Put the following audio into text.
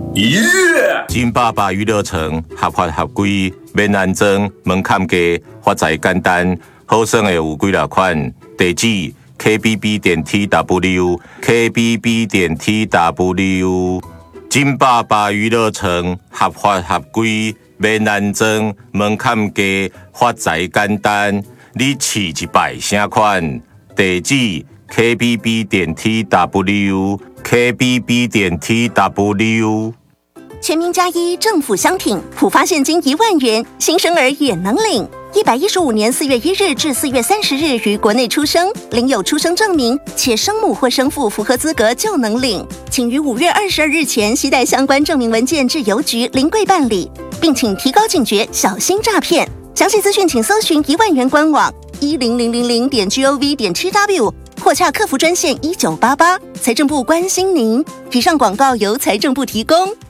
金爸爸娱乐城合法合规，免安装，门槛低，发财简单，好耍的有几多款？地址 KBB.TW，KBB.TW。金爸爸娱乐城合法合规，免安装，门槛低，发财简单。你试一摆啥款？地址 KBB.TW，KBB.TW。 全民加一政府相挺，普发现金1万元，新生儿也能领。115年4月1日至4月30日于国内出生，领有出生证明，且生母或生父符合资格就能领。请于5月22日前携带相关证明文件至邮局临柜办理，并请提高警觉，小心诈骗。详细资讯请搜寻1万元官网10000.gov.tw 或洽客服专线1988。财政部关心您。以上广告由财政部提供。